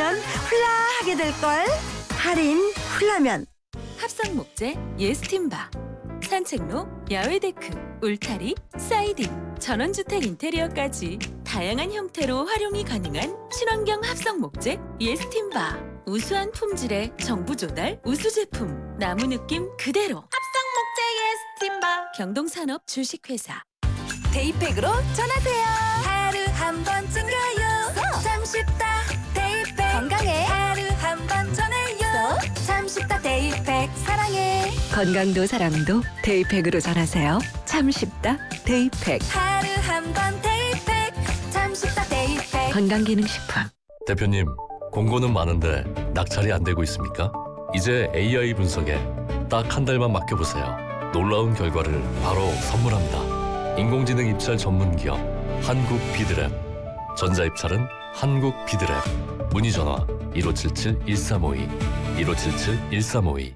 가면 훌라하게 될걸. 할인 훌라면. 합성목재 예스팀바, 산책로, 야외데크, 울타리, 사이딩, 전원주택 인테리어까지 다양한 형태로 활용이 가능한 친환경 합성목재 예스팀바. 우수한 품질의 정부 조달 우수 제품, 나무 느낌 그대로. 합성목재 예스팀바. 경동산업 주식회사. 데이팩으로 전하세요. 하루 한 번 챙겨요. 참 쉽다 데이팩. 건강해. 하루 한 번 전해요. 참 쉽다 데이팩. 사랑해. 건강도 사랑도 데이팩으로 전하세요. 참 쉽다 데이팩. 하루 한 번 데이팩. 참 쉽다 데이팩. 건강기능식품. 대표님, 공고는 많은데 낙찰이 안 되고 있습니까? 이제 AI 분석에 딱 한 달만 맡겨보세요. 놀라운 결과를 바로 선물합니다. 인공지능 입찰 전문 기업 한국비드랩. 전자입찰은 한국비드랩. 문의 전화 1577-1352 1577-1352.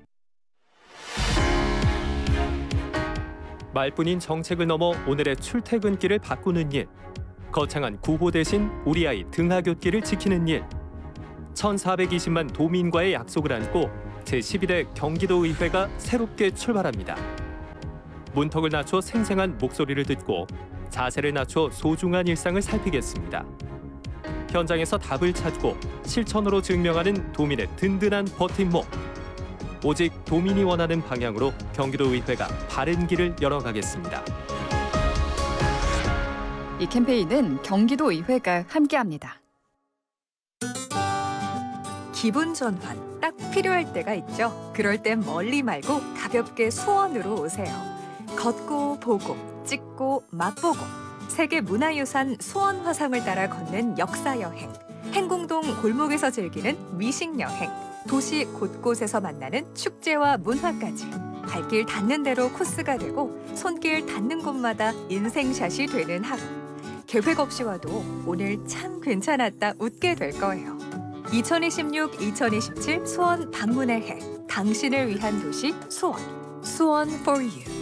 말뿐인 정책을 넘어 오늘의 출퇴근길을 바꾸는 일. 거창한 구호 대신 우리 아이 등하굣길을 지키는 일. 1420만 도민과의 약속을 안고 제12대 경기도의회가 새롭게 출발합니다. 문턱을 낮춰 생생한 목소리를 듣고 자세를 낮춰 소중한 일상을 살피겠습니다. 현장에서 답을 찾고 실천으로 증명하는 도민의 든든한 버팀목. 오직 도민이 원하는 방향으로 경기도의회가 바른 길을 열어가겠습니다. 이 캠페인은 경기도의회가 함께합니다. 기분 전환 딱 필요할 때가 있죠. 그럴 땐 멀리 말고 가볍게 수원으로 오세요. 걷고 보고 찍고 맛보고 세계 문화유산 수원 화상을 따라 걷는 역사 여행, 행궁동 골목에서 즐기는 미식 여행, 도시 곳곳에서 만나는 축제와 문화까지 발길 닿는 대로 코스가 되고 손길 닿는 곳마다 인생샷이 되는 하루. 계획 없이 와도 오늘 참 괜찮았다 웃게 될 거예요. 2026-2027 수원 방문의 해. 당신을 위한 도시 수원. 수원 for you.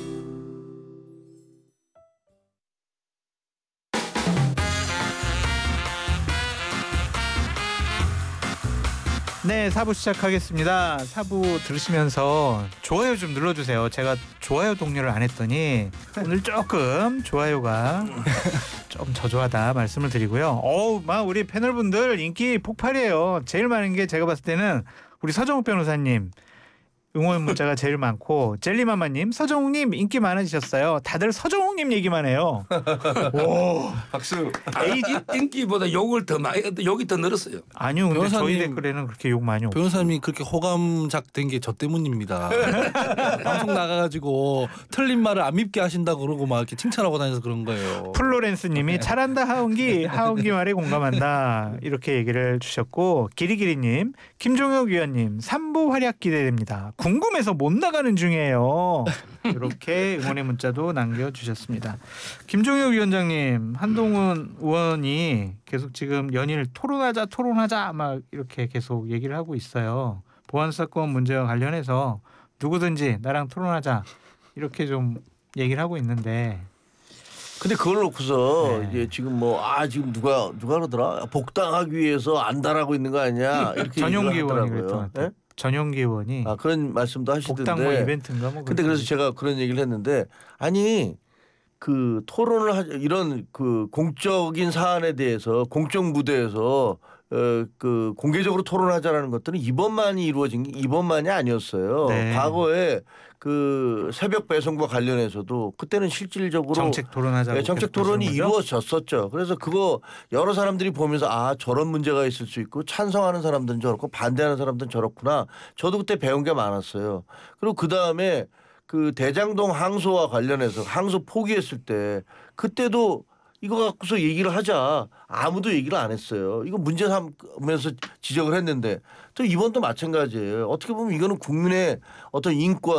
네, 4부 시작하겠습니다. 4부 들으시면서 좋아요 좀 눌러주세요. 제가 좋아요 독려를 안 했더니 오늘 조금 좋아요가 좀 저조하다 말씀을 드리고요. 막 우리 패널분들 인기 폭발이에요. 제일 많은 게 제가 봤을 때는 우리 서정욱 변호사님 응원 문자가 제일 많고, 젤리마마님, 서정욱님 인기 많으셨어요. 다들 서정욱님 얘기만 해요. 오, 박수. 인기보다 욕을 더 많이, 욕이 더 늘었어요. 아니요, 근데 저희 댓글에는 그렇게 욕 많이 없어요. 변호사님이 그렇게 호감작 된 게 저 때문입니다. 방송 나가가지고 틀린 말을 안 밉게 하신다고 그러고 막 이렇게 칭찬하고 다녀서 그런 거예요. 플로렌스님이 잘한다 하은기 말에 공감한다 이렇게 얘기를 주셨고, 기리기리님, 김종혁 위원님 3부 활약 기대됩니다. 궁금해서 못 나가는 중이에요. 이렇게 응원의 문자도 남겨주셨습니다. 김종혁 위원장님, 한동훈 의원이 계속 지금 연일 토론하자 막 이렇게 계속 얘기를 하고 있어요. 보안사건 문제와 관련해서 누구든지 나랑 토론하자 이렇게 좀 얘기를 하고 있는데, 근데 그걸 놓고서 이제 지금 지금 누가 그러더라, 복당하기 위해서 안달하고 있는 거 아니야 이렇게 전용기 의원이 그랬던 것 같아요. 전용기 의원이 그런 말씀도 하시던데. 복당 이벤트인가 뭐. 근데 그래서 제가 그런 얘기를 했는데, 아니 그 토론을 이런 그 공적인 사안에 대해서 공적 무대에서 그 공개적으로 토론하자라는 것들은 이번만이 이루어진 게 이번만이 아니었어요. 네. 과거에 그 새벽 배송과 관련해서도 그때는 실질적으로 정책 토론하자고 정책 토론이 이루어졌었죠. 그래서 그거 여러 사람들이 보면서 저런 문제가 있을 수 있고 찬성하는 사람들은 저렇고 반대하는 사람들은 저렇구나. 저도 그때 배운 게 많았어요. 그리고 그 다음에 그 대장동 항소와 관련해서 항소 포기했을 때 그때도 이거 갖고서 얘기를 하자. 아무도 얘기를 안 했어요. 이거 문제 삼으면서 지적을 했는데, 또 이번도 마찬가지예요. 어떻게 보면 이거는 국민의 어떤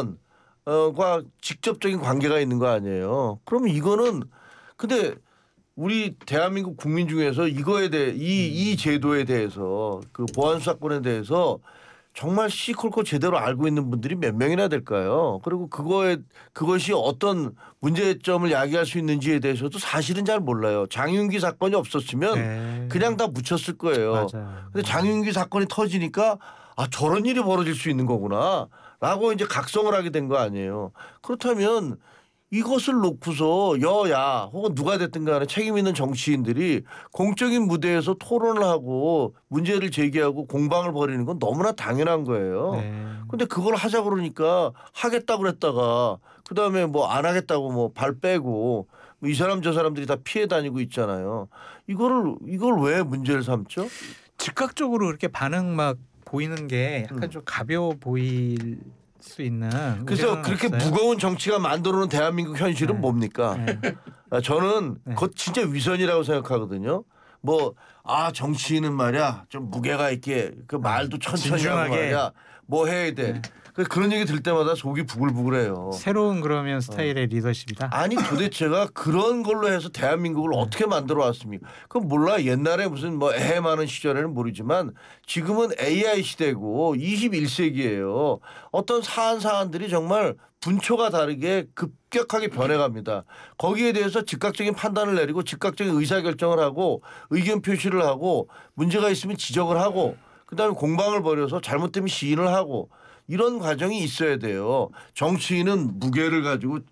인권과 직접적인 관계가 있는 거 아니에요. 그러면 이거는, 근데 우리 대한민국 국민 중에서 이거에 대해 이 제도에 대해서 그 보안 수사권에 대해서 정말 시콜콜 제대로 알고 있는 분들이 몇 명이나 될까요? 그리고 그것이 어떤 문제점을 야기할 수 있는지에 대해서도 사실은 잘 몰라요. 장윤기 사건이 없었으면 네. 그냥 다 묻혔을 거예요. 맞아요. 근데 장윤기 사건이 터지니까 아 저런 일이 벌어질 수 있는 거구나라고 이제 각성을 하게 된 거 아니에요. 그렇다면 이것을 놓고서 여야 혹은 누가 됐든 간에 책임 있는 정치인들이 공적인 무대에서 토론을 하고 문제를 제기하고 공방을 벌이는 건 너무나 당연한 거예요. 네. 근데 그걸 하자 그러니까 하겠다고 그랬다가 그다음에 뭐 안 하겠다고 뭐 발 빼고 뭐 이 사람 저 사람들이 다 피해 다니고 있잖아요. 이걸 왜 문제를 삼죠? 즉각적으로 이렇게 반응 막 보이는 게 약간 좀 가벼워 보일 수 있는. 그래서 우려는 그렇게 없어요? 무거운 정치가 만들어놓은 대한민국 현실은 네. 뭡니까? 네. 저는 네. 그것 진짜 위선이라고 생각하거든요. 뭐 정치인은 말이야 좀 무게가 있게 그 말도 천천히 하고 진중하게. 말이야 뭐 해야 돼. 네. 그런 얘기 들 때마다 속이 부글부글해요. 새로운 그러면 스타일의 리더십이다. 아니 도대체가 그런 걸로 해서 대한민국을 어떻게 만들어 왔습니까? 그건 몰라. 옛날에 무슨 뭐 애 많은 시절에는 모르지만 지금은 AI 시대고 21세기예요. 어떤 사안들이 정말 분초가 다르게 급격하게 변해갑니다. 거기에 대해서 즉각적인 판단을 내리고 즉각적인 의사결정을 하고 의견 표시를 하고 문제가 있으면 지적을 하고 그다음에 공방을 벌여서 잘못되면 시인을 하고 이런 과정이 있어야 돼요. 정치인은 무게를 가지고